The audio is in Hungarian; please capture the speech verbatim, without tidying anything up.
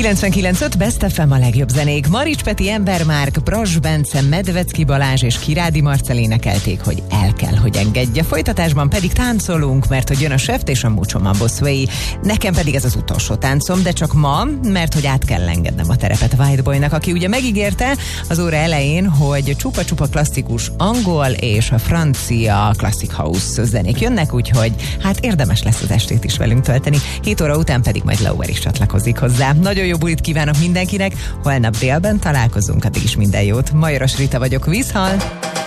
kilencvenkilenc öt Best ef em a legjobb zenék. Marics Peti, Ember Márk, Brass Bence, Medvecki Balázs és Kirádi Marcel énekelték, hogy el kell, hogy engedje. Folytatásban pedig táncolunk, mert hogy jön a Seft és a Mucho Mambo Sway. Nekem pedig ez az utolsó táncom, de csak ma, mert hogy át kell engednem a terepet Whiteboynak, aki ugye megígérte az óra elején, hogy csupa-csupa klasszikus angol és a francia classic house zenék jönnek, úgyhogy hát érdemes lesz az estét is velünk tölteni. hét óra után pedig majd Lauer is csatlakozik hozzá. Nagyon jó bulit kívánok mindenkinek, holnap délben találkozunk, addig is minden jót. Majoros Rita vagyok, vízhal!